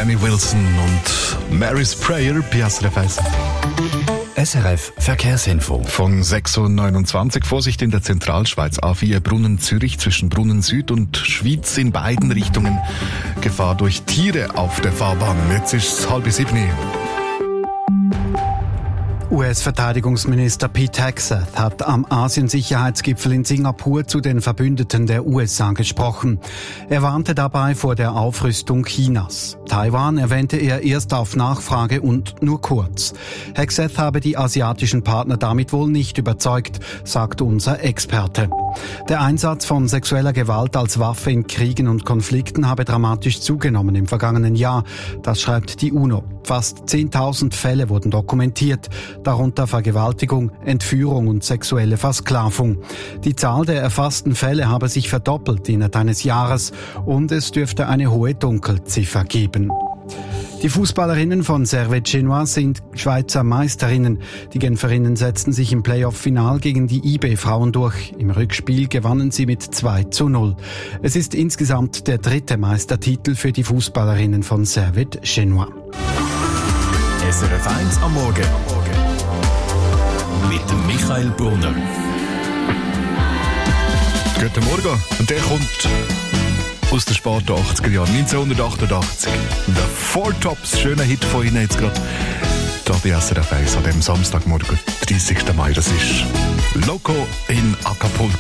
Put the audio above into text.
Danny Wilson und Mary's Prayer bei SRF 1. SRF Verkehrsinfo. Von 6.29 Uhr Vorsicht in der Zentralschweiz. A4 Brunnen Zürich zwischen Brunnen Süd und Schwyz in beiden Richtungen. Gefahr durch Tiere auf der Fahrbahn. Jetzt ist es 6:30. US-Verteidigungsminister Pete Hegseth hat am Asien-Sicherheitsgipfel in Singapur zu den Verbündeten der USA gesprochen. Er warnte dabei vor der Aufrüstung Chinas. Taiwan erwähnte er erst auf Nachfrage und nur kurz. Hegseth habe die asiatischen Partner damit wohl nicht überzeugt, sagt unser Experte. Der Einsatz von sexueller Gewalt als Waffe in Kriegen und Konflikten habe dramatisch zugenommen im vergangenen Jahr. Das schreibt die UNO. Fast 10.000 Fälle wurden dokumentiert, darunter Vergewaltigung, Entführung und sexuelle Versklavung. Die Zahl der erfassten Fälle habe sich verdoppelt innerhalb eines Jahres und es dürfte eine hohe Dunkelziffer geben. Die Fußballerinnen von Servette Genua sind Schweizer Meisterinnen. Die Genferinnen setzten sich im Playoff-Final gegen die IB-Frauen durch. Im Rückspiel gewannen sie mit 2:0. Es ist insgesamt der 3. Meistertitel für die Fußballerinnen von Servette Genua. SRF 1 am Morgen. Mit dem Michael Brunner. Guten Morgen. Und der kommt aus den späten 80er Jahren, 1988. Der Four Tops, schöner Hit von Ihnen jetzt gerade. Da bei SRF 1 an dem Samstagmorgen, 30. Mai. Das ist Loco in Acapulco.